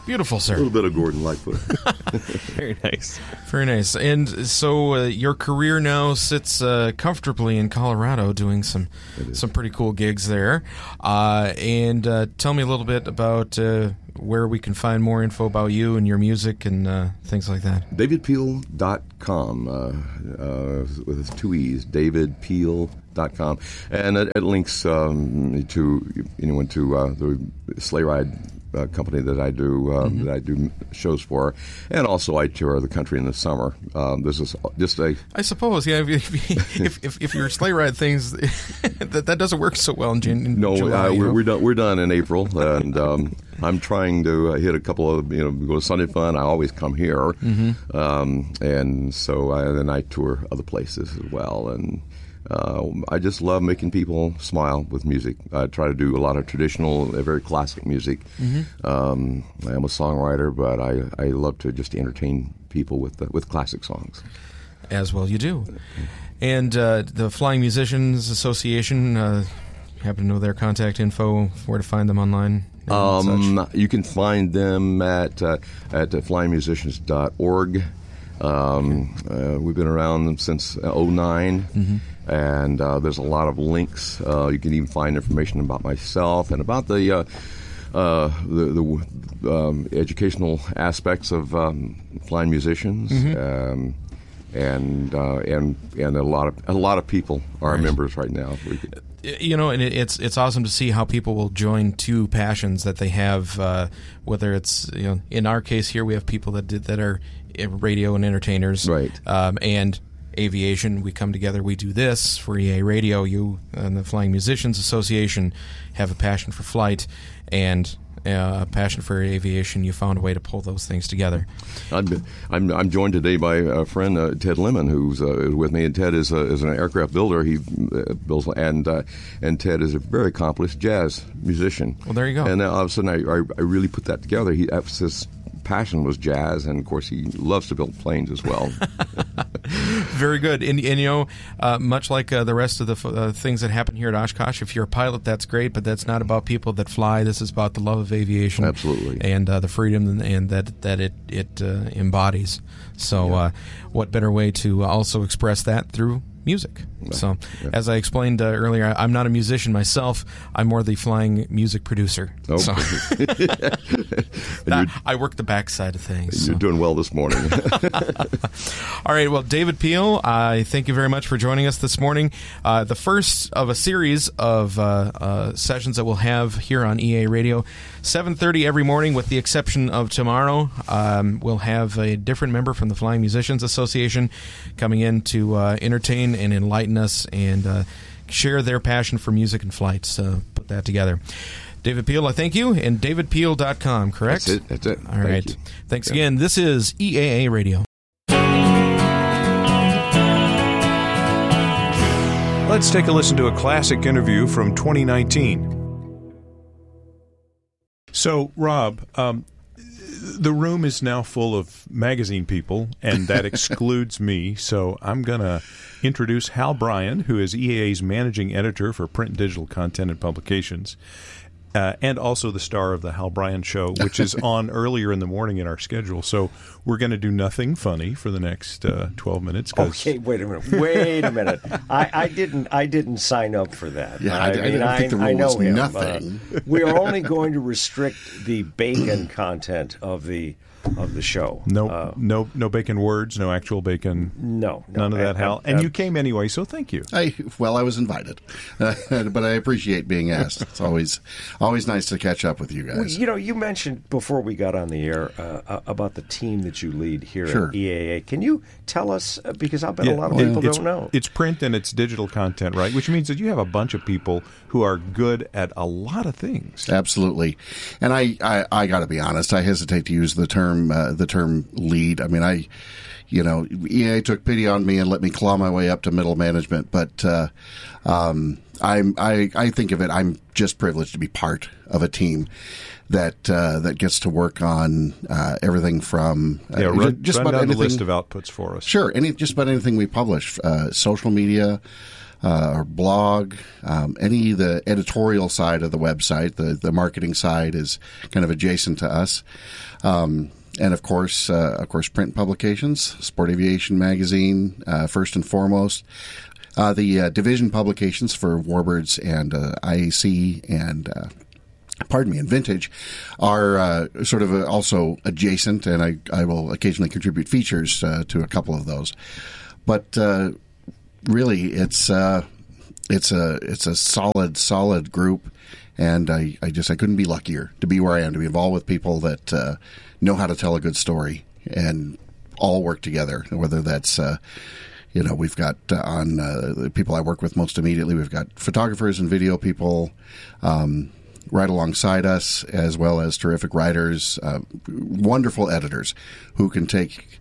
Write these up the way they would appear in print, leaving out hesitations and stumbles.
Beautiful, sir. A little bit of Gordon Lightfoot. Very nice. Very nice. And so your career now sits comfortably in Colorado doing some pretty cool gigs there. And tell me a little bit about where we can find more info about you and your music and things like that. DavidPeel.com with 2 E's, DavidPeel.com. And it links to anyone to the Sleigh Ride company that I do shows for, and also I tour the country in the summer. This is just I suppose, yeah. If your sleigh ride things that doesn't work so well in July. We're done in April, and I'm trying to hit a couple of go to Sunday Fun. I always come here, and so then I tour other places as well, and. I just love making people smile with music. I try to do a lot of traditional, very classic music. I am a songwriter, but I love to just entertain people with classic songs. As well you do. And the Flying Musicians Association, you happen to know their contact info, where to find them online? You can find them at flyingmusicians.org. We've been around since 2009, and there's a lot of links. You can even find information about myself and about the educational aspects of flying musicians, and a lot of people are members right now. And it's awesome to see how people will join two passions that they have. Whether it's in our case here, we have people that are radio and entertainers, right? And aviation. We come together. We do this for EA Radio. You and the Flying Musicians Association have a passion for flight and a passion for aviation. You found a way to pull those things together. I'm joined today by a friend, Ted Lemon, who's with me. And Ted is an aircraft builder. He builds, and Ted is a very accomplished jazz musician. Well, there you go. And all of a sudden, I really put that together. His passion was jazz, and of course, he loves to build planes as well. Very good. And much like the rest of the things that happen here at Oshkosh, if you're a pilot, that's great, but that's not about people that fly. This is about the love of aviation. Absolutely. And the freedom and that it embodies. So what better way to also express that through music? So, as I explained earlier, I'm not a musician myself. I'm more the flying music producer. Oh. So I work the backside of things. You're doing well this morning. All right. Well, David Peel, I thank you very much for joining us this morning. The first of a series of sessions that we'll have here on EA Radio, 7:30 every morning, with the exception of tomorrow. We'll have a different member from the Flying Musicians Association coming in to entertain and enlighten us and share their passion for music and flight. So put that together. David Peel, I thank you, and davidpeel.com, correct? That's it. All right. You. Thanks again. This is EAA Radio. Let's take a listen to a classic interview from 2019. So, Rob, the room is now full of magazine people, and that excludes me, so I'm going to introduce Hal Bryan, who is EAA's managing editor for print and digital content and publications, and also the star of the Hal Bryan Show, which is on earlier in the morning in our schedule. So we're going to do nothing funny for the next 12 minutes. Okay, wait a minute. I didn't sign up for that. Yeah, I think the rule know was him. nothing. We are only going to restrict the bacon content of the show. No bacon words, no actual bacon. No, none of that, Hal. And you came anyway, so thank you. I was invited, but I appreciate being asked. It's always nice to catch up with you guys. Well, you mentioned before we got on the air about the team that you lead here Sure. at EAA. Can you tell us, because I bet a lot of people don't know. It's print and it's digital content, right? Which means that you have a bunch of people who are good at a lot of things. Absolutely. And I got to be honest, I hesitate to use the term lead. I mean, EA took pity on me and let me claw my way up to middle management, but I think of it, I'm just privileged to be part of a team that gets to work on everything from run down the list of outputs for us. Sure, just about anything we publish, social media, our blog, any of the editorial side of the website. The marketing side is kind of adjacent to us. And of course, print publications, Sport Aviation Magazine, first and foremost. The division publications for Warbirds and IAC and and Vintage are sort of also adjacent, and I will occasionally contribute features to a couple of those. But really, it's a solid group, and I couldn't be luckier to be where I am, to be involved with people that know how to tell a good story and all work together. Whether that's we've got on the people I work with most immediately, we've got photographers and video people right alongside us, as well as terrific writers, wonderful editors who can take.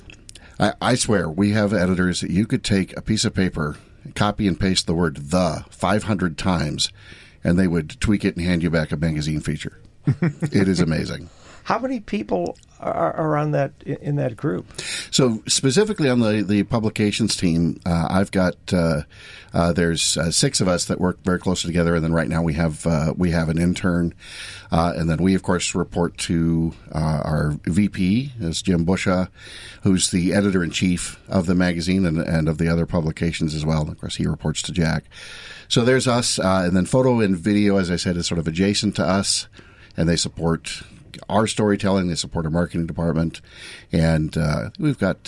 I swear, we have editors that you could take a piece of paper, copy and paste the word "the" 500 times, and they would tweak it and hand you back a magazine feature. It is amazing. How many people are on that in that group? So specifically on the publications team, I've got there's 6 of us that work very closely together, and then right now we have an intern, and then we of course report to our VP, is Jim Busha, who's the editor in chief of the magazine and of the other publications as well. And of course, he reports to Jack. So there's us, and then photo and video, as I said, is sort of adjacent to us, and they support our storytelling, they support our marketing department, and we've got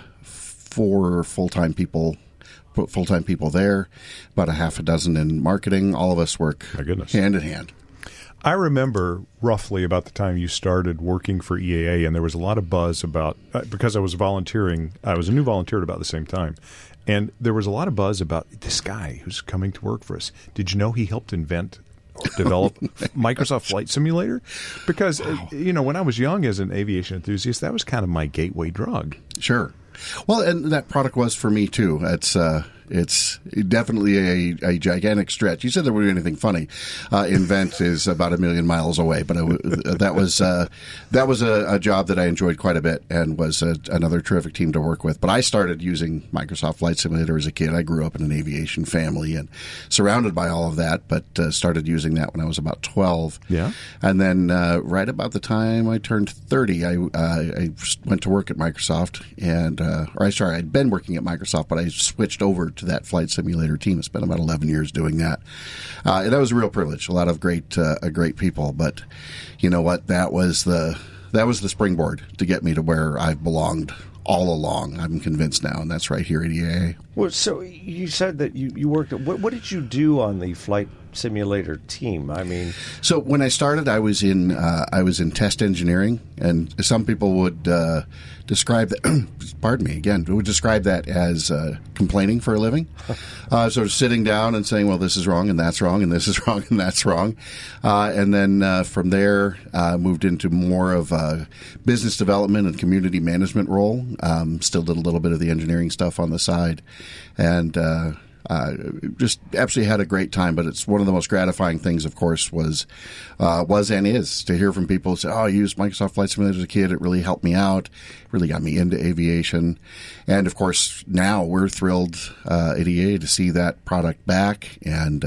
4 full-time people there, about a half a dozen in marketing. All of us work hand in hand. I remember roughly about the time you started working for EAA, and there was a lot of buzz about, because I was volunteering, I was a new volunteer at about the same time, and there was a lot of buzz about this guy who's coming to work for us. Did you know he helped invent or develop Microsoft Flight Simulator? Because, when I was young as an aviation enthusiast, that was kind of my gateway drug. Sure. Well, and that product was for me, too. It's definitely a gigantic stretch. You said there wouldn't be anything funny. Invent is about 1 million miles away, but that was a job that I enjoyed quite a bit and was another terrific team to work with. But I started using Microsoft Flight Simulator as a kid. I grew up in an aviation family and surrounded by all of that, but started using that when I was about 12. Yeah. And then right about the time I turned 30, I went to work at Microsoft, and I'd been working at Microsoft, but I switched over to that flight simulator team. I spent about 11 years doing that. And that was a real privilege. A lot of great people. But you know what? That was the springboard to get me to where I've belonged all along. I'm convinced now, and that's right here at EAA. Well, so you said that you worked. What did you do on the flight simulator team? I mean, so when I started, I was in test engineering, and some people would describe that. Pardon me again. Would describe that as complaining for a living. Sort of sitting down and saying, "Well, this is wrong, and that's wrong, and this is wrong, and that's wrong," and then from there moved into more of a business development and community management role. Still did a little bit of the engineering stuff on the side, and just absolutely had a great time. But it's one of the most gratifying things, of course, was and is to hear from people who say, "Oh, I used Microsoft Flight Simulator as a kid. It really helped me out. It really got me into aviation." And of course, now we're thrilled at EAA to see that product back. And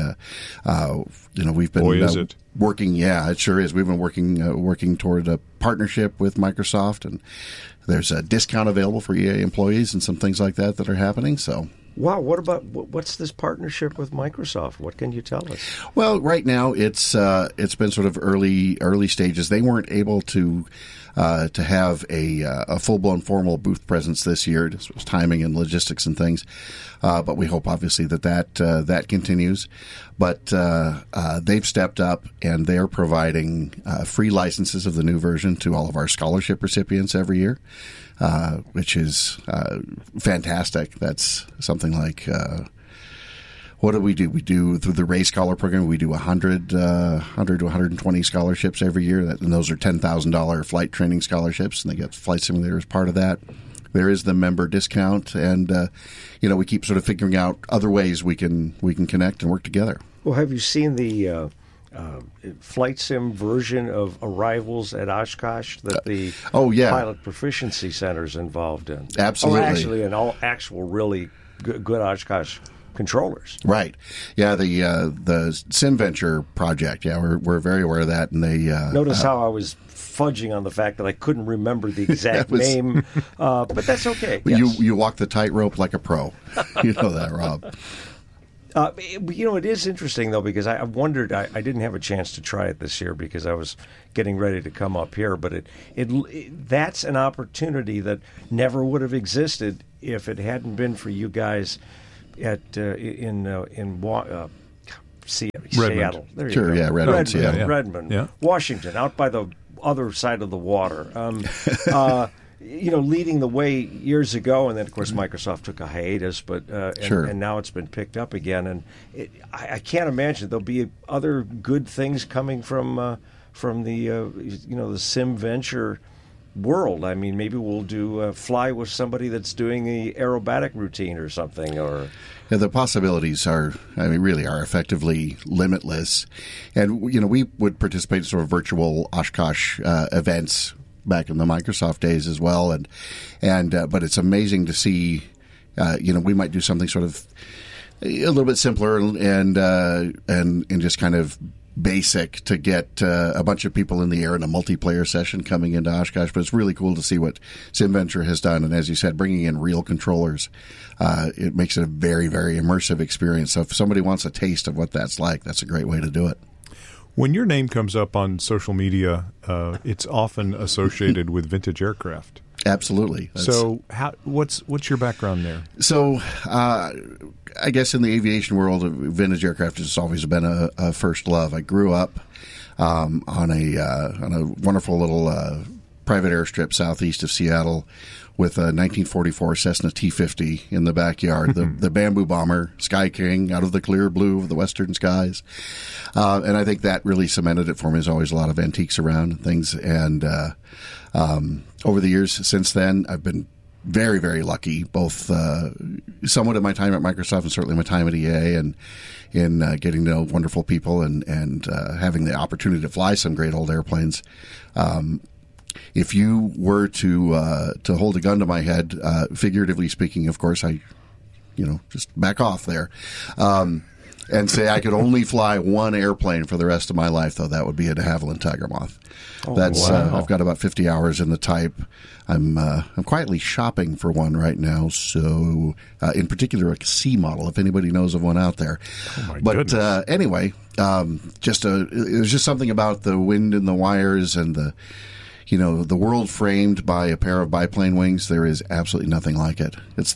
we've been Boy, is it. working. Yeah, it sure is. We've been working toward a partnership with Microsoft, and there's a discount available for EAA employees and some things like that are happening. So. Wow, what's this partnership with Microsoft? What can you tell us? Well, right now it's been sort of early stages. They weren't able to have a full blown formal booth presence this year. This was timing and logistics and things, but we hope obviously that continues. But they've stepped up, and they're providing free licenses of the new version to all of our scholarship recipients every year. Which is fantastic. That's something like what do? We do through the Ray Scholar program. We do 100 to 120 scholarships every year, and those are $10,000 flight training scholarships, and they get Flight Simulator as part of that. There is the member discount, and we keep sort of figuring out other ways we can connect and work together. Well, have you seen the flight sim version of Arrivals at Oshkosh that the Pilot Proficiency Center is involved in? Absolutely. Actually, an actual really good Oshkosh controllers. Right. Yeah, the SimVenture project. Yeah, we're very aware of that. And they notice how I was fudging on the fact that I couldn't remember the exact name, but that's okay. Yes. You walk the tightrope like a pro. You know that, Rob. It is interesting, though, because I wondered, I didn't have a chance to try it this year because I was getting ready to come up here, but that's an opportunity that never would have existed if it hadn't been for you guys in Seattle. There you go. Yeah, Redmond, Seattle. Redmond, Washington, out by the other side of the water. Leading the way years ago, and then, of course, Microsoft took a hiatus, but and now it's been picked up again. And I can't imagine there'll be other good things coming from the the SimVenture world. I mean, maybe we'll do fly with somebody that's doing the aerobatic routine or something. Or the possibilities really are effectively limitless. And we would participate in sort of virtual Oshkosh events back in the Microsoft days as well, but it's amazing to see. We might do something sort of a little bit simpler and just kind of basic to get a bunch of people in the air in a multiplayer session coming into Oshkosh. But it's really cool to see what SimVenture has done, and as you said, bringing in real controllers, it makes it a very, very immersive experience. So if somebody wants a taste of what that's like, that's a great way to do it. When your name comes up on social media, it's often associated with vintage aircraft. Absolutely. So, what's your background there? So, I guess in the aviation world, vintage aircraft has always been a first love. I grew up on a wonderful little private airstrip southeast of Seattle with a 1944 Cessna T-50 in the backyard, the Bamboo Bomber, Sky King, out of the clear blue of the western skies. And I think that really cemented it for me. There's always a lot of antiques around and things. And over the years since then, I've been very, very lucky, both somewhat of my time at Microsoft and certainly my time at EA, and in getting to know wonderful people and having the opportunity to fly some great old airplanes. If you were to hold a gun to my head, figuratively speaking, of course, I just back off there, and say I could only fly one airplane for the rest of my life, though, that would be a de Havilland Tiger Moth. Wow. I've got about 50 hours in the type. I'm quietly shopping for one right now. So, in particular, a C model, if anybody knows of one out there. Oh my goodness. Anyway, there's just something about the wind in the wires and the world framed by a pair of biplane wings. There is absolutely nothing like it. It's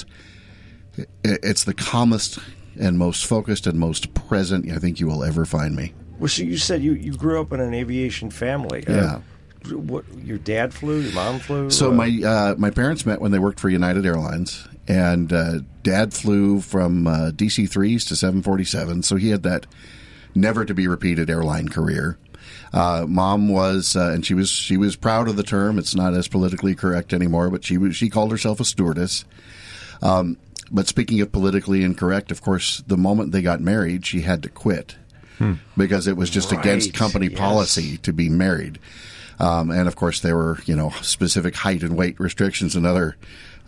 the calmest and most focused and most present I think you will ever find me. Well, so you said you grew up in an aviation family. Yeah. What, your dad flew? Your mom flew? So my parents met when they worked for United Airlines, and Dad flew from DC-3s to 747, so he had that never-to-be-repeated airline career. Mom was, and she was proud of the term. It's not as politically correct anymore, but she called herself a stewardess. But speaking of politically incorrect, of course, the moment they got married, she had to quit because it was just against company policy to be married. And of course, there were specific height and weight restrictions and other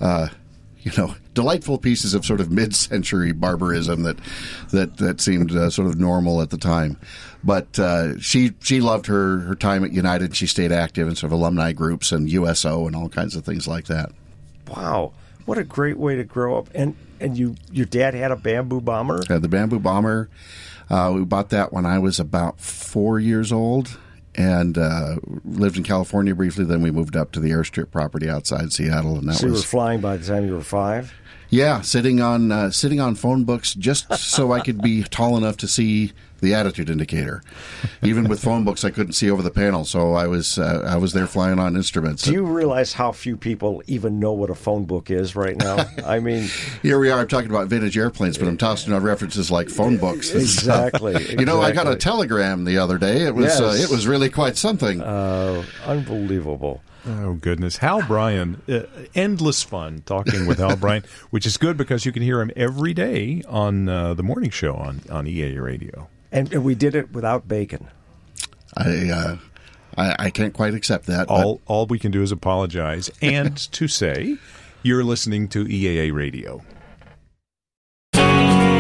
delightful pieces of sort of mid-century barbarism that seemed sort of normal at the time. But she loved her time at United. She stayed active in sort of alumni groups and USO and all kinds of things like that. Wow. What a great way to grow up. And your dad had a Bamboo Bomber? Yeah, the Bamboo Bomber. We bought that when I was about 4 years old and lived in California briefly. Then we moved up to the airstrip property outside Seattle. And you were flying by the time you were 5? Yeah, sitting on phone books just so I could be tall enough to see the attitude indicator. Even with phone books, I couldn't see over the panel, so I was there flying on instruments. Do you realize how few people even know what a phone book is right now? I mean, here we are talking about vintage airplanes, but I'm tossing out references like phone books. Exactly. I got a telegram the other day. It was it was really quite something. Unbelievable. Oh, goodness. Hal Bryan, endless fun talking with Hal Bryan, which is good because you can hear him every day on the morning show on EA Radio. And we did it without bacon. I can't quite accept that. All we can do is apologize and to say you're listening to EAA Radio.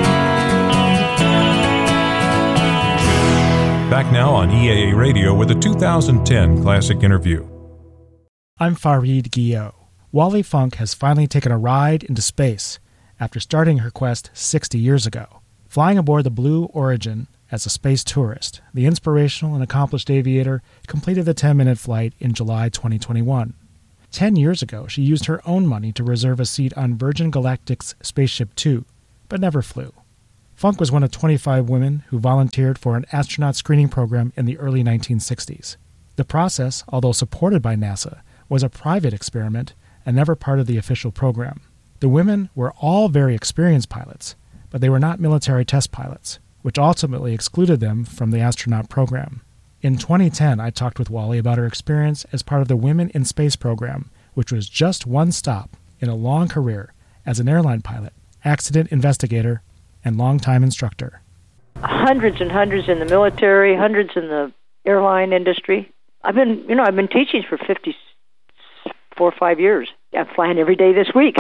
Back now on EAA Radio with a 2010 Classic Interview. I'm Fareed Guillot. Wally Funk has finally taken a ride into space after starting her quest 60 years ago. Flying aboard the Blue Origin as a space tourist, the inspirational and accomplished aviator completed the 10-minute flight in July 2021. 10 years ago, she used her own money to reserve a seat on Virgin Galactic's Spaceship Two, but never flew. Funk was one of 25 women who volunteered for an astronaut screening program in the early 1960s. The process, although supported by NASA, was a private experiment and never part of the official program. The women were all very experienced pilots, but they were not military test pilots, which ultimately excluded them from the astronaut program. In 2010, I talked with Wally about her experience as part of the Women in Space program, which was just one stop in a long career as an airline pilot, accident investigator, and longtime instructor. Hundreds and hundreds in the military, hundreds in the airline industry. I've been teaching for 54 or 5 years. I'm flying every day this week,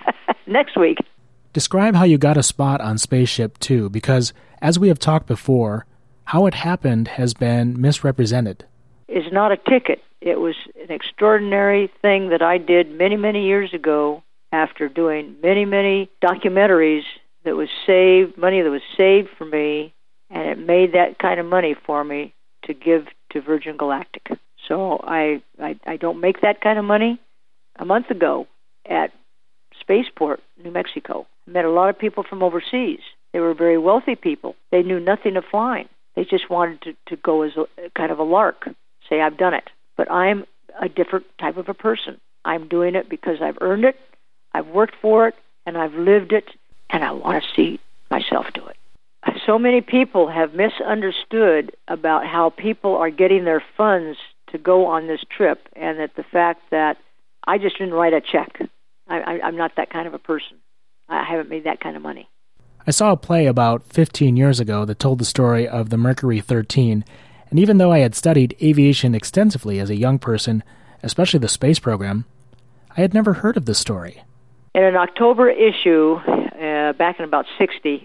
next week. Describe how you got a spot on Spaceship Two, because, as we have talked before, how it happened has been misrepresented. It's not a ticket. It was an extraordinary thing that I did many, many years ago after doing many, many documentaries that was saved, money that was saved for me, and it made that kind of money for me to give to Virgin Galactic. So I don't make that kind of money. A month ago at Spaceport, New Mexico, I met a lot of people from overseas. They were very wealthy people. They knew nothing of flying. They just wanted to go as a kind of a lark, say, I've done it. But I'm a different type of a person. I'm doing it because I've earned it, I've worked for it, and I've lived it, and I want to see myself do it. So many people have misunderstood about how people are getting their funds to go on this trip, and that the fact that I just didn't write a check. I'm not that kind of a person. I haven't made that kind of money. I saw a play about 15 years ago that told the story of the Mercury 13, and even though I had studied aviation extensively as a young person, especially the space program, I had never heard of this story. In an October issue, back in about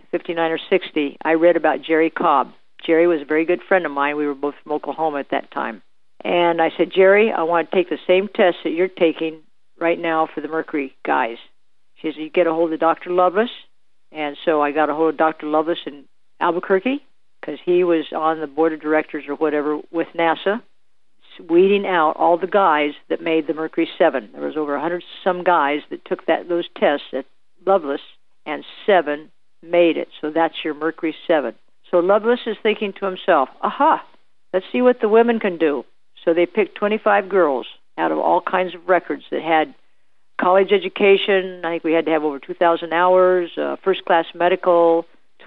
59 or 60, I read about Jerry Cobb. Jerry was a very good friend of mine. We were both from Oklahoma at that time. And I said, Jerry, I want to take the same test that you're taking right now for the Mercury guys. She said, you get a hold of Dr. Lovelace. And so I got a hold of Dr. Lovelace in Albuquerque, because he was on the board of directors or whatever with NASA, weeding out all the guys that made the Mercury 7. There was over 100-some guys that took those tests at Lovelace, and 7 made it. So that's your Mercury 7. So Lovelace is thinking to himself, aha, let's see what the women can do. So they picked 25 girls out of all kinds of records that had college education. I think we had to have over 2,000 hours, first-class medical.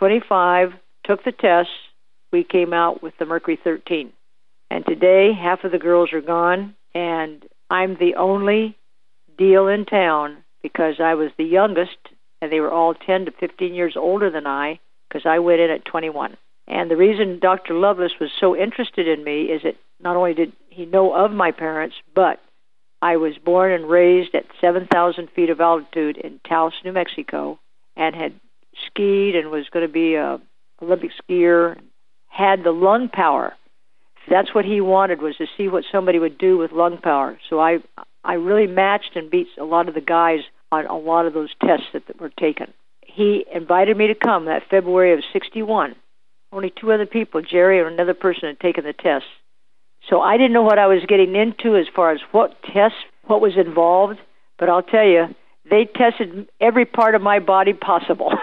25 took the tests. We came out with the Mercury 13. And today, half of the girls are gone, and I'm the only deal in town because I was the youngest, and they were all 10 to 15 years older than I, because I went in at 21. And the reason Dr. Lovelace was so interested in me is that not only did he know of my parents, but I was born and raised at 7,000 feet of altitude in Taos, New Mexico, and had skied and was going to be an Olympic skier, had the lung power. That's what he wanted, was to see what somebody would do with lung power. So I really matched and beat a lot of the guys on a lot of those tests that were taken. He invited me to come that February of 61. Only 2 other people, Jerry and another person, had taken the tests. So I didn't know what I was getting into as far as what tests, what was involved. But I'll tell you, they tested every part of my body possible.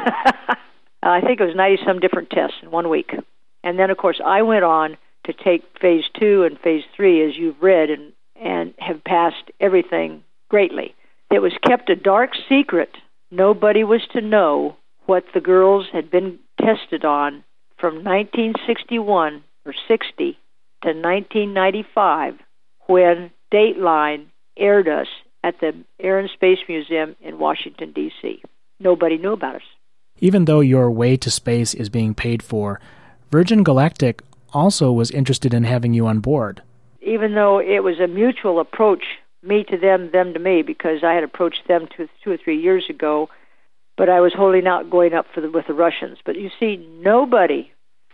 I think it was 90-some different tests in 1 week. And then, of course, I went on to take Phase 2 and Phase 3, as you've read, and have passed everything greatly. It was kept a dark secret. Nobody was to know what the girls had been tested on from 1961 or 60 to 1995, when Dateline aired us at the Air and Space Museum in Washington, D.C. Nobody knew about us. Even though your way to space is being paid for, Virgin Galactic also was interested in having you on board. Even though it was a mutual approach, me to them, them to me, because I had approached them 2 or 3 years ago, but I was holding out going up with the Russians. But you see, nobody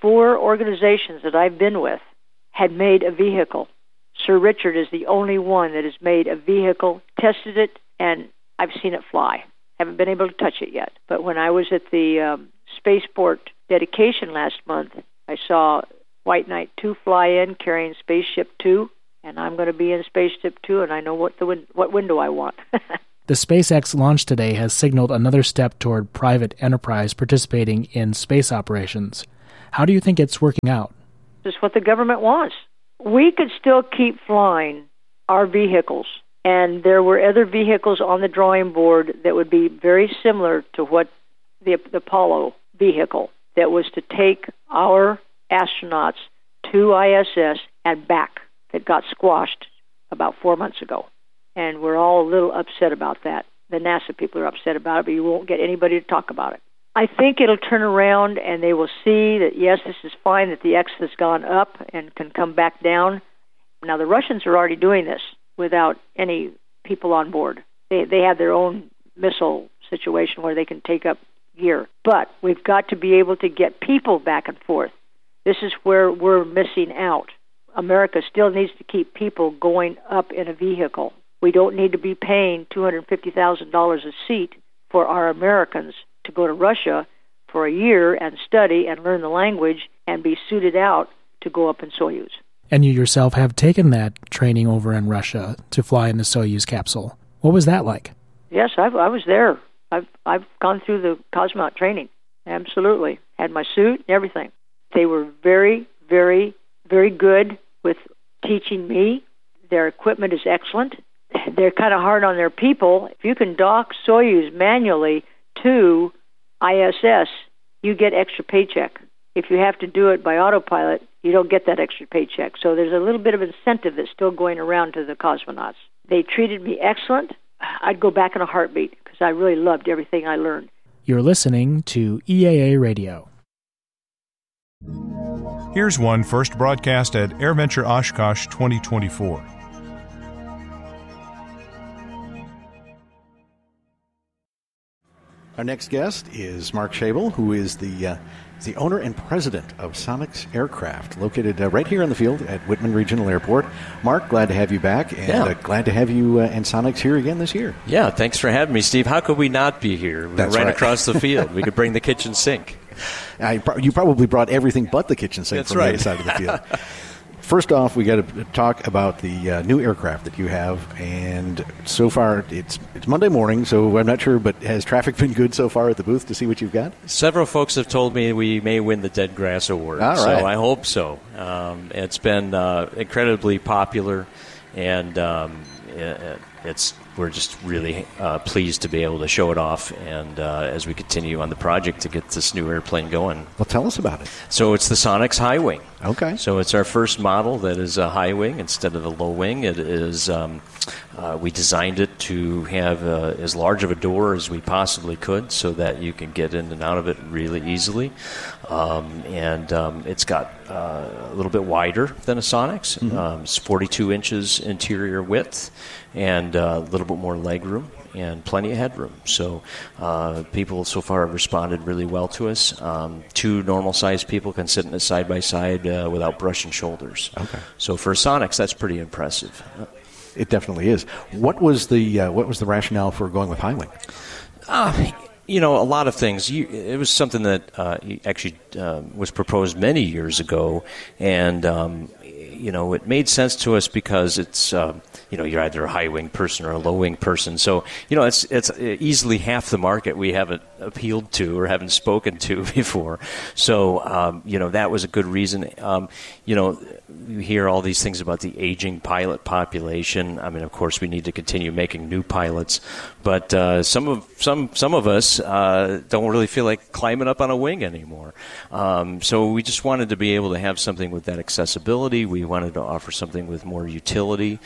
4 organizations that I've been with had made a vehicle. Sir Richard is the only one that has made a vehicle, tested it, and I've seen it fly. Haven't been able to touch it yet. But when I was at the spaceport dedication last month, I saw White Knight 2 fly in carrying Spaceship 2, and I'm going to be in Spaceship 2, and I know what window I want. The SpaceX launch today has signaled another step toward private enterprise participating in space operations. How do you think it's working out? This is what the government wants. We could still keep flying our vehicles, and there were other vehicles on the drawing board that would be very similar to what the Apollo vehicle, that was to take our astronauts to ISS and back, that got squashed about 4 months ago. And we're all a little upset about that. The NASA people are upset about it, but you won't get anybody to talk about it. I think it'll turn around and they will see that, yes, this is fine, that the X has gone up and can come back down. Now, the Russians are already doing this without any people on board. They have their own missile situation where they can take up gear. But we've got to be able to get people back and forth. This is where we're missing out. America still needs to keep people going up in a vehicle. We don't need to be paying $250,000 a seat for our Americans to go to Russia for a year and study and learn the language and be suited out to go up in Soyuz. And you yourself have taken that training over in Russia to fly in the Soyuz capsule. What was that like? Yes, I was there. I've gone through the cosmonaut training. Absolutely. Had my suit and everything. They were very, very, very good with teaching me. Their equipment is excellent. They're kind of hard on their people. If you can dock Soyuz manually to ISS, you get extra paycheck. If you have to do it by autopilot, you don't get that extra paycheck. So there's a little bit of incentive that's still going around to the cosmonauts. They treated me excellent. I'd go back in a heartbeat because I really loved everything I learned. You're listening to EAA Radio. Here's one first broadcast at AirVenture Oshkosh 2024. Our next guest is Mark Schabel, who is the owner and president of Sonix Aircraft, located right here in the field at Whitman Regional Airport. Mark, glad to have you back, and glad to have you and Sonix here again this year. Yeah, thanks for having me, Steve. How could we not be here? We're right across the field. We could bring the kitchen sink. You probably brought everything but the kitchen sink from the other side of the field. First off, we got to talk about the new aircraft that you have, and so far it's Monday morning, so I'm not sure, but has traffic been good so far at the booth to see what you've got? Several folks have told me we may win the Dead Grass Award, all right. So I hope so. It's been incredibly popular, and we're just really pleased to be able to show it off, and as we continue on the project to get this new airplane going. Well, tell us about it. So it's the Sonix High Wing. Okay. So it's our first model that is a high wing instead of a low wing. It is we designed it to have as large of a door as we possibly could so that you can get in and out of it really easily. And it's got a little bit wider than a Sonix. Mm-hmm. It's 42 inches interior width and a little bit more leg room and plenty of headroom. So people so far have responded really well to us. 2 normal-sized people can sit in it side by side without brushing shoulders. Okay. So for a Sonix, that's pretty impressive. It definitely is. What was the rationale for going with high wing? A lot of things. It was something that actually was proposed many years ago, and it made sense to us because it's you're either a high wing person or a low wing person. So it's easily half the market we haven't appealed to or haven't spoken to before. So that was a good reason. You hear all these things about the aging pilot population. I mean, of course, we need to continue making new pilots, but some of us don't really feel like climbing up on a wing anymore. So we just wanted to be able to have something with that accessibility. We wanted to offer something with more utility,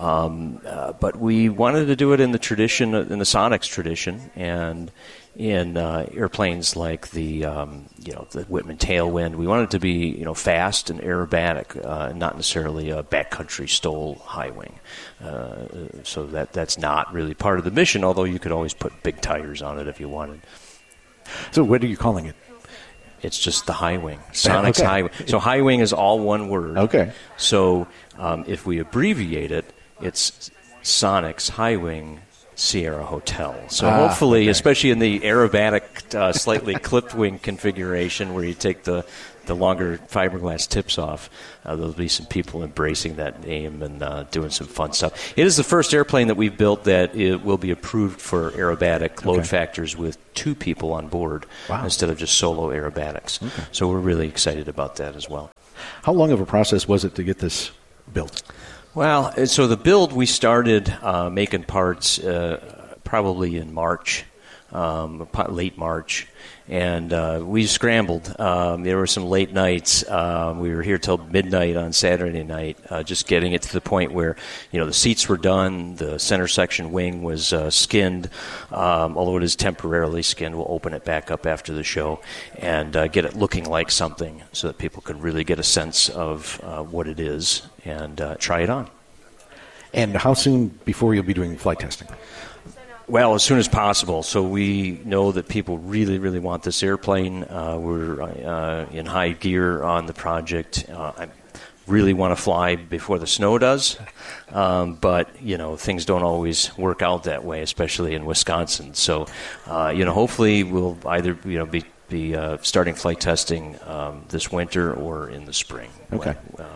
but we wanted to do it in the tradition, in the Sonix tradition, and in airplanes like the Whitman Tailwind. We wanted it to be fast and aerobatic, not necessarily a backcountry stole high wing. So that's not really part of the mission, although you could always put big tires on it if you wanted. So what are you calling it? It's just the High Wing, Sonex High Wing. So High Wing is all one word. Okay. So if we abbreviate it, it's Sonex High Wing Sierra Hotel. So hopefully, especially in the aerobatic, slightly clipped wing configuration where you take the longer fiberglass tips off, there'll be some people embracing that name and doing some fun stuff. It is the first airplane that we've built that it will be approved for aerobatic load factors with 2 people on board instead of just solo aerobatics. Okay. So we're really excited about that as well. How long of a process was it to get this built? Well, so the build, we started making parts probably in March, late March, and we scrambled. There were some late nights. We were here till midnight on Saturday night, just getting it to the point where, the seats were done, the center section wing was skinned, although it is temporarily skinned. We'll open it back up after the show and get it looking like something so that people can really get a sense of what it is and try it on. And how soon before you'll be doing flight testing? Well, as soon as possible. So we know that people really, really want this airplane. We're in high gear on the project. I really want to fly before the snow does. But, things don't always work out that way, especially in Wisconsin. So, hopefully we'll either, be starting flight testing this winter or in the spring. Okay.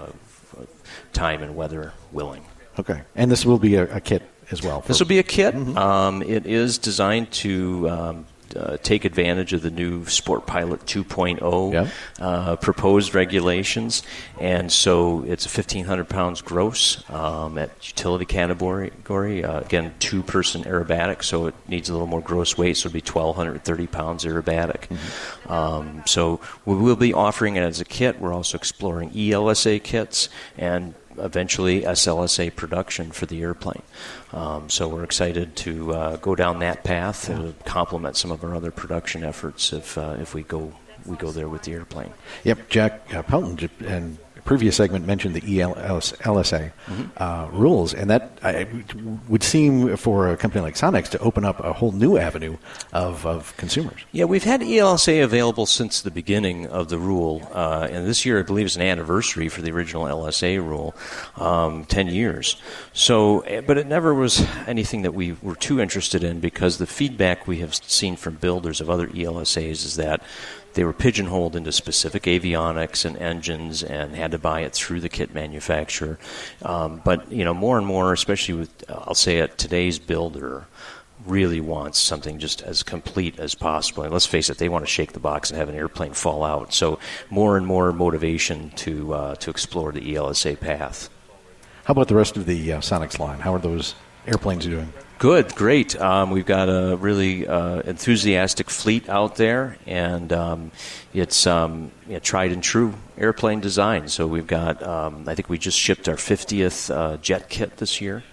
Time and weather willing. Okay. And this will be a kit as well. This will be a kit. Mm-hmm. It is designed to take advantage of the new Sport Pilot 2.0 proposed regulations. And so it's 1,500 pounds gross at utility category. Again, 2-person aerobatic, so it needs a little more gross weight, so it'll be 1,230 pounds aerobatic. Mm-hmm. So we will be offering it as a kit. We're also exploring ELSA kits and eventually SLSA production for the airplane. So we're excited to go down that path and complement some of our other production efforts if we go there with the airplane. Yep, Jack Pelton and previous segment mentioned the ELSA rules, and that would seem for a company like Sonex to open up a whole new avenue of consumers. Yeah, we've had ELSA available since the beginning of the rule, and this year I believe is an anniversary for the original LSA rule, 10 years. So, but it never was anything that we were too interested in because the feedback we have seen from builders of other ELSAs is that they were pigeonholed into specific avionics and engines and had to buy it through the kit manufacturer. But, more and more, especially with, I'll say it, today's builder really wants something just as complete as possible. And let's face it, they want to shake the box and have an airplane fall out. So more and more motivation to explore the ELSA path. How about the rest of the Sonex line? How are those airplanes doing? Good, great. We've got a really enthusiastic fleet out there, and it's tried and true airplane design. So we've got, I think we just shipped our 50th jet kit this year.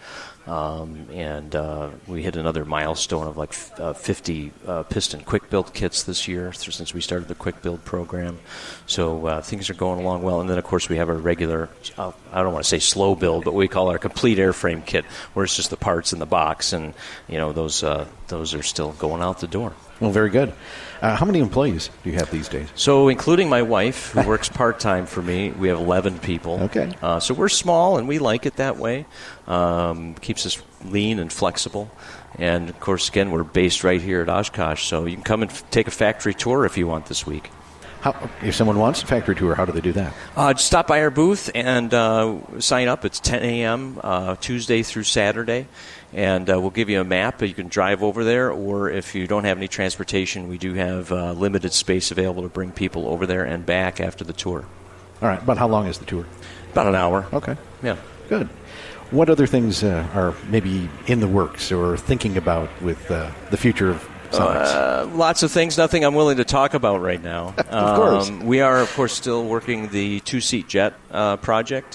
And we hit another milestone of like 50 piston quick build kits this year since we started the quick build program. So things are going along well. And then, of course, we have our regular, I don't want to say slow build, but we call our complete airframe kit, where it's just the parts in the box. And, those are still going out the door. Well, very good. How many employees do you have these days? So, including my wife, who works part-time for me, we have 11 people. Okay. So we're small, and we like it that way. Keeps us lean and flexible. And, of course, again, we're based right here at Oshkosh, so you can come and take a factory tour if you want this week. If someone wants a factory tour, how do they do that? Just stop by our booth and sign up. It's 10 a.m. Tuesday through Saturday. And we'll give you a map. You can drive over there, or if you don't have any transportation, we do have limited space available to bring people over there and back after the tour. All right. About how long is the tour? About an hour. Okay. Yeah. Good. What other things are maybe in the works or thinking about with the future of Sonex? Lots of things. Nothing I'm willing to talk about right now. Of course. We are, of course, still working the 2-seat jet project.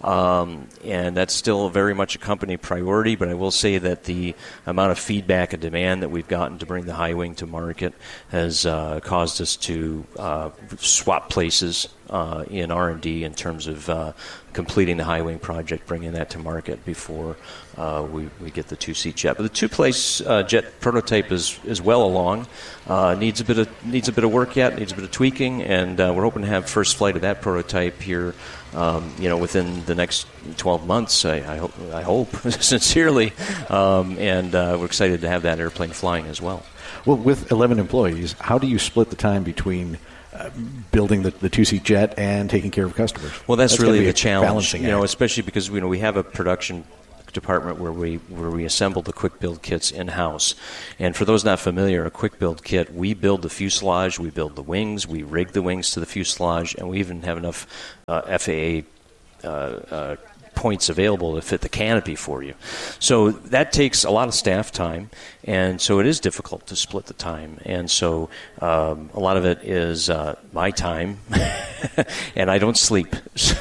And that's still very much a company priority, but I will say that the amount of feedback and demand that we've gotten to bring the High Wing to market has caused us to swap places in R&D in terms of completing the High Wing project, bringing that to market before we get the two-seat jet. But the two-place jet prototype is well along. Needs a bit of work yet. Needs a bit of tweaking, and we're hoping to have first flight of that prototype here. Within the next 12 months, I hope sincerely, and we're excited to have that airplane flying as well. Well, with 11 employees, how do you split the time between building the two-seat jet and taking care of customers? Well, that's really the challenge, balancing especially because we have a production department where we assemble the quick build kits in-house. And for those not familiar, a quick build kit, we build the fuselage, we build the wings, we rig the wings to the fuselage, and we even have enough FAA points available to fit the canopy for you. So that takes a lot of staff time, and so it is difficult to split the time. And so a lot of it is my time, and I don't sleep,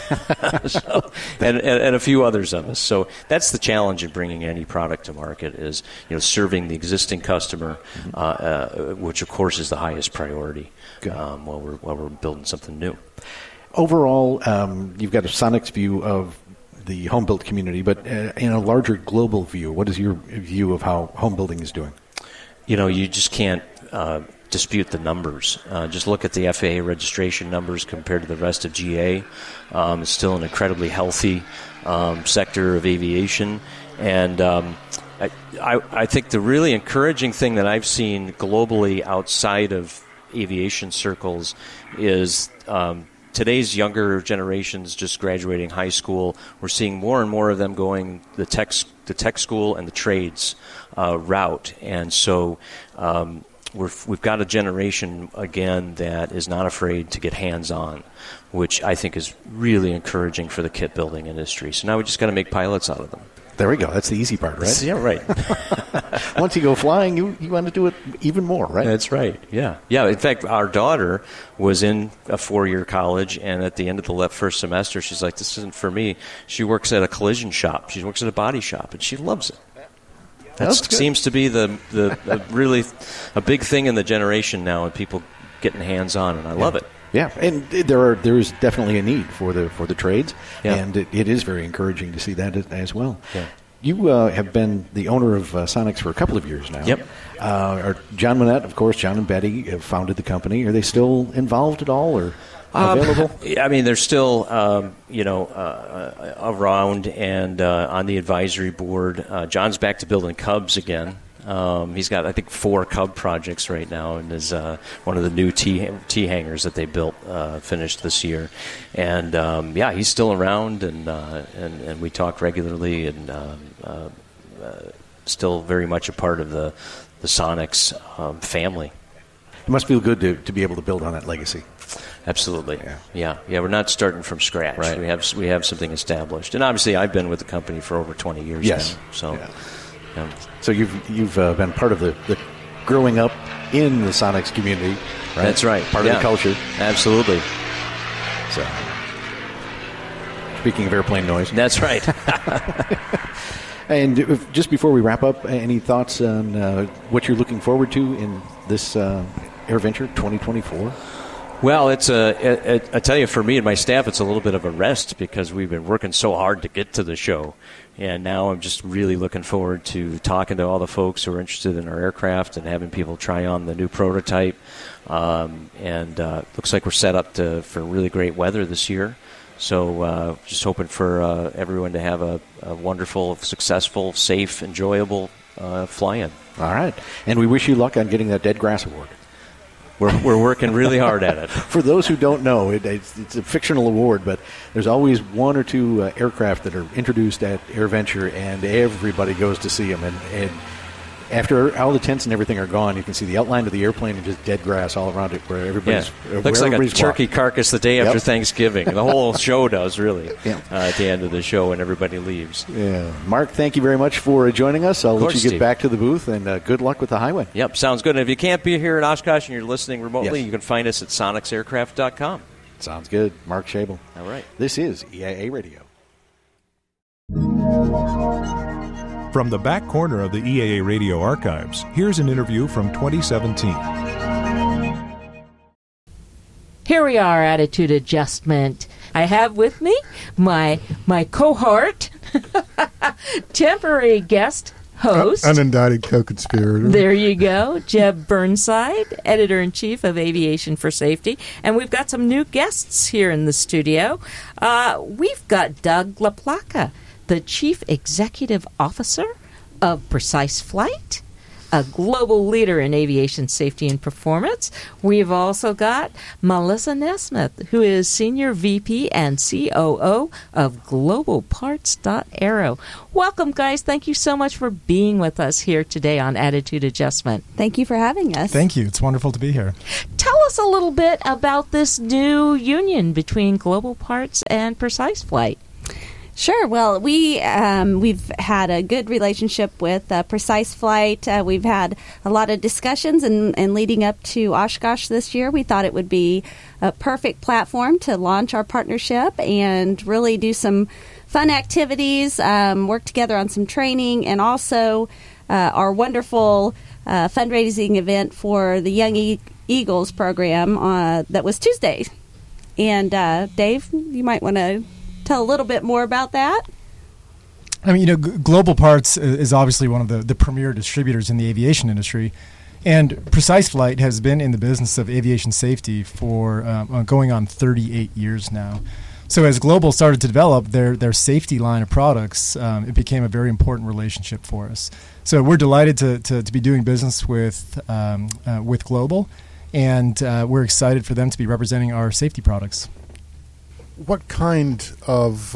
and a few others of us. So that's the challenge in bringing any product to market is serving the existing customer, which of course is the highest priority while we're building something new. Overall, you've got a Sonex view of the home built community, but in a larger global view, what is your view of how home building is doing? You just can't dispute the numbers. Just look at the FAA registration numbers compared to the rest of GA. It's still an incredibly healthy sector of aviation, and I think the really encouraging thing that I've seen globally outside of aviation circles is today's younger generations just graduating high school. We're seeing more and more of them going the tech school and the trades route, and so we've got a generation again that is not afraid to get hands-on, which I think is really encouraging for the kit building industry. So now we just got to make pilots out of them. There we go. That's the easy part, right? Yeah, right. Once you go flying, you want to do it even more, right? That's right. Yeah. In fact, our daughter was in a 4-year college, and at the end of the first semester, she's like, "This isn't for me." She works at a collision shop. She works at a body shop, and she loves it. That seems to be the really a big thing in the generation now, and people getting hands on, and I love it. Yeah, and there is definitely a need for the trades, and it is very encouraging to see that as well. Yeah. You have been the owner of Sonex for a couple of years now. Yep. John Monette, of course, John and Betty have founded the company. Are they still involved at all, or available? They're still around and on the advisory board. John's back to building Cubs again. He's got, I think, 4 Cub projects right now, and is one of the new T hangars that they built finished this year. And he's still around, and we talk regularly, and still very much a part of the Sonex family. It must feel good to be able to build on that legacy. Absolutely. Yeah. We're not starting from scratch. Right. We have something established, and obviously I've been with the company for over 20 years. Yes. now. So. Yeah. So you've been part of the growing up in the Sonex community, right? That's right. Part of the culture. Absolutely. So, speaking of airplane noise. That's right. And just before we wrap up, any thoughts on what you're looking forward to in this AirVenture 2024? Well, I tell you, for me and my staff, it's a little bit of a rest because we've been working so hard to get to the show. And now I'm just really looking forward to talking to all the folks who are interested in our aircraft and having people try on the new prototype. Looks like we're set up for really great weather this year. So just hoping for everyone to have a wonderful, successful, safe, enjoyable fly-in. All right. And we wish you luck on getting that Dead Grass Award. We're working really hard at it. For those who don't know, it's a fictional award, but there's always 1 or 2 aircraft that are introduced at AirVenture, and everybody goes to see them. And after all the tents and everything are gone, you can see the outline of the airplane and just dead grass all around it where everybody's looks like a turkey carcass the day after Thanksgiving. The whole show does, really, at the end of the show when everybody leaves. Yeah. Mark, thank you very much for joining us. I'll let you get back to the booth, and good luck with the highway. Yep, sounds good. And if you can't be here in Oshkosh and you're listening remotely, you can find us at sonexaircraft.com. Sounds good. Mark Schabel. All right. This is EIA Radio. From the back corner of the EAA Radio archives, here's an interview from 2017. Here we are, Attitude Adjustment. I have with me my cohort, temporary guest host. Unindicted co-conspirator. There you go. Jeb Burnside, Editor-in-Chief of Aviation for Safety. And we've got some new guests here in the studio. We've got Doug LaPlaca, the Chief Executive Officer of Precise Flight, a global leader in aviation safety and performance. We've also got Melissa Nesmith, who is Senior VP and COO of GlobalParts.Aero. Welcome, guys. Thank you so much for being with us here today on Attitude Adjustment. Thank you for having us. Thank you. It's wonderful to be here. Tell us a little bit about this new union between Global Parts and Precise Flight. Sure. Well, we've had a good relationship with Precise Flight. We've had a lot of discussions, and leading up to Oshkosh this year, we thought it would be a perfect platform to launch our partnership and really do some fun activities, work together on some training, and also our wonderful fundraising event for the Young Eagles program that was Tuesday. And Dave, you might want to tell a little bit more about that. I mean, Global Parts is obviously one of the premier distributors in the aviation industry, and Precise Flight has been in the business of aviation safety for going on 38 years now. So as Global started to develop their safety line of products, it became a very important relationship for us. So we're delighted to be doing business with Global, and we're excited for them to be representing our safety products. What kind of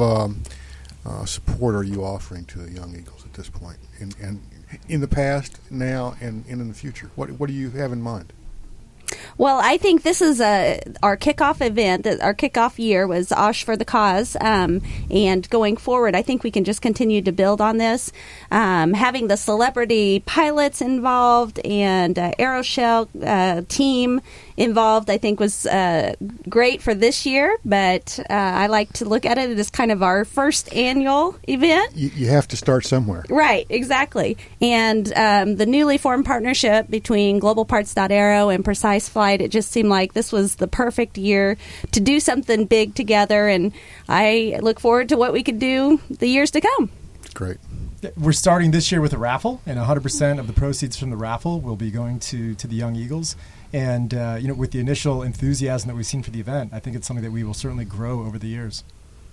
support are you offering to the Young Eagles at this point, and in the past, now, and in the future? What do you have in mind? Well, I think this is our kickoff event. Our kickoff year was Osh for the Cause, and going forward, I think we can just continue to build on this. Having the celebrity pilots involved and Aeroshell team involved, I think, was great for this year, but I like to look at it as kind of our first annual event. You have to start somewhere. Right, exactly. And the newly formed partnership between GlobalParts.Aero and Precise Flight, it just seemed like this was the perfect year to do something big together, and I look forward to what we could do the years to come. Great. We're starting this year with a raffle, and 100% of the proceeds from the raffle will be going to the Young Eagles. And with the initial enthusiasm that we've seen for the event, I think it's something that we will certainly grow over the years.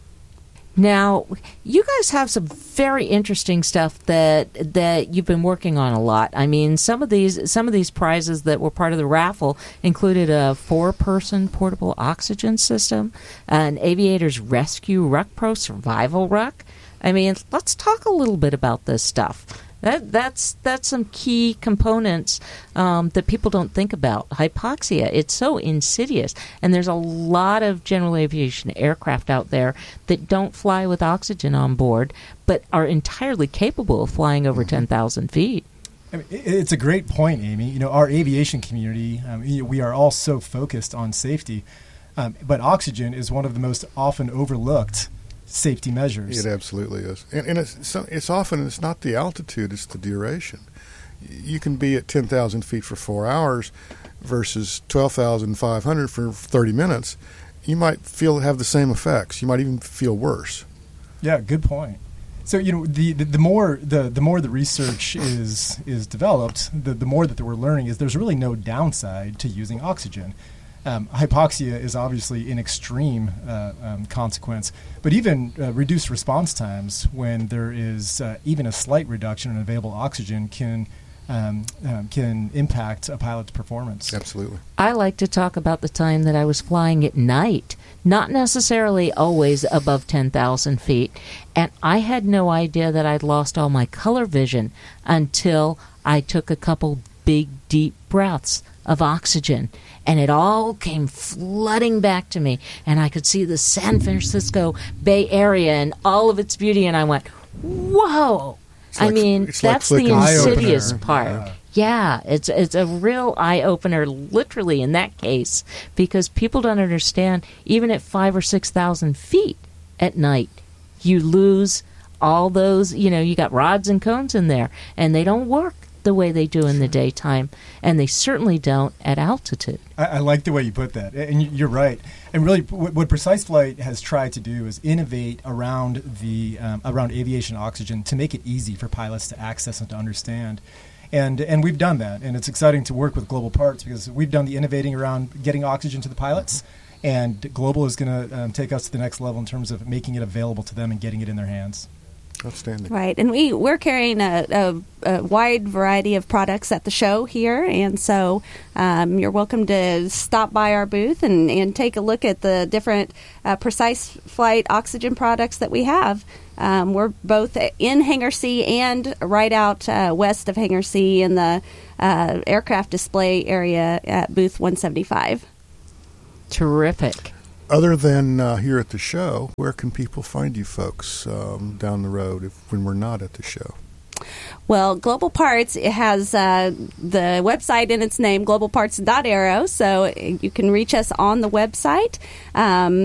Now, you guys have some very interesting stuff that you've been working on a lot. I mean, some of these prizes that were part of the raffle included a 4-person portable oxygen system, an Aviators Rescue Ruck Pro Survival Ruck. I mean, let's talk a little bit about this stuff. That's some key components that people don't think about. Hypoxia, it's so insidious, and there's a lot of general aviation aircraft out there that don't fly with oxygen on board, but are entirely capable of flying over 10,000 feet. I mean, it's a great point, Amy. Our aviation community, we are all so focused on safety, but oxygen is one of the most often overlooked safety measures. It absolutely is, and it's often it's not the altitude, it's the duration. You can be at 10,000 feet for 4 hours versus 12,500 for 30 minutes. You might have the same effects. You might even feel worse. Yeah, good point. So the more the research is developed, the more that we're learning is there's really no downside to using oxygen. Hypoxia is obviously an extreme consequence, but even reduced response times when there is even a slight reduction in available oxygen can impact a pilot's performance. Absolutely. I like to talk about the time that I was flying at night, not necessarily always above 10,000 feet, and I had no idea that I'd lost all my color vision until I took a couple big, deep breaths of oxygen, and it all came flooding back to me, and I could see the San Francisco Bay Area and all of its beauty, and I went, whoa! That's the insidious part. Yeah, it's a real eye-opener, literally, in that case, because people don't understand, even at 5,000 or 6,000 feet at night, you lose all those, you got rods and cones in there, and they don't work. the way they do in the daytime, and they certainly don't at altitude. I like the way you put that, and you're right. And really, what Precise Flight has tried to do is innovate around around aviation oxygen to make it easy for pilots to access and to understand. And we've done that, and it's exciting to work with Global Parts because we've done the innovating around getting oxygen to the pilots, and Global is going to take us to the next level in terms of making it available to them and getting it in their hands. Outstanding. Right, and we're carrying a wide variety of products at the show here, and so you're welcome to stop by our booth and take a look at the different Precise Flight oxygen products that we have. We're both in Hangar C and right out west of Hangar C in the aircraft display area at booth 175. Terrific. Other than here at the show, where can people find you folks down the road when we're not at the show? Well, Global Parts has the website in its name, globalparts.aero, so you can reach us on the website.